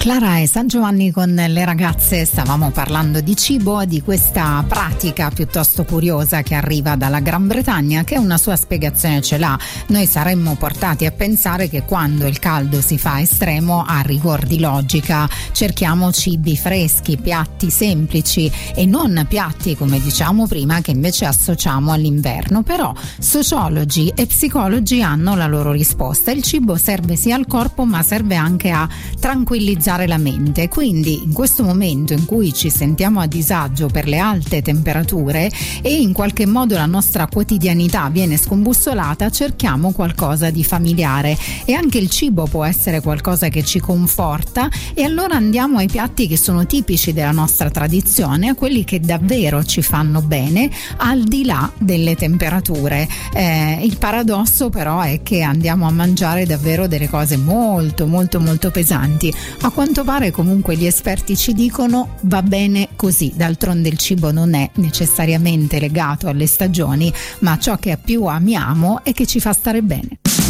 Clara e San Giovanni con le ragazze stavamo parlando di cibo, di questa pratica piuttosto curiosa che arriva dalla Gran Bretagna, che una sua spiegazione ce l'ha. Noi saremmo portati a pensare che quando il caldo si fa estremo, a rigor di logica, cerchiamo cibi freschi, piatti semplici e non piatti, come diciamo prima, che invece associamo all'inverno. Però sociologi e psicologi hanno la loro risposta. Il cibo serve sia al corpo, ma serve anche a tranquillizzare la mente. Quindi in questo momento in cui ci sentiamo a disagio per le alte temperature e in qualche modo la nostra quotidianità viene scombussolata, cerchiamo qualcosa di familiare, e anche il cibo può essere qualcosa che ci conforta, e allora andiamo ai piatti che sono tipici della nostra tradizione, a quelli che davvero ci fanno bene al di là delle temperature. Il paradosso però è che andiamo a mangiare davvero delle cose molto molto molto pesanti. A quanto pare comunque gli esperti ci dicono va bene così, d'altronde il cibo non è necessariamente legato alle stagioni, ma ciò che più amiamo e che ci fa stare bene.